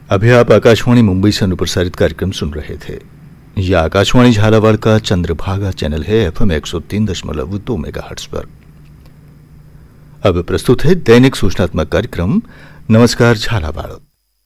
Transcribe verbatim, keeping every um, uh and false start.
अभी आप आकाशवाणी मुंबई से अनुप्रसारित कार्यक्रम सुन रहे थे। यह आकाशवाणी झालावाड़ का चंद्रभागा चैनल है, एफएम एक सौ तीन दशमलव दो मेगाहर्ट्ज पर। अब प्रस्तुत है दैनिक सूचनात्मक कार्यक्रम नमस्कार झालावाड़।